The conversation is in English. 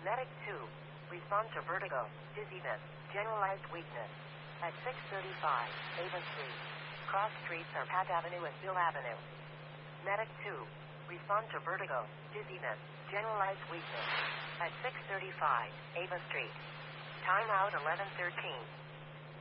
Medic 2. Respond to vertigo, dizziness, generalized weakness. At 635 Ava Street. Cross streets are Pat Avenue and Bill Avenue. Medic 2. Respond to vertigo, dizziness, generalized weakness. At 635 Ava Street. Time out 11:13.